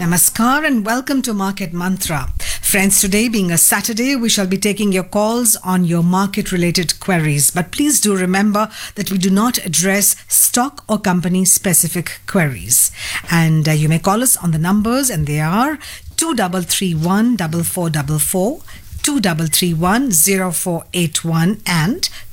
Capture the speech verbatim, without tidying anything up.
Namaskar and welcome to Market Mantra. Friends, today being a Saturday, we shall be taking your calls on your market-related queries. But please do remember that we do not address stock or company-specific queries. And uh, you may call us on the numbers, and they are two three three one four four four four, two three three one zero four eight one and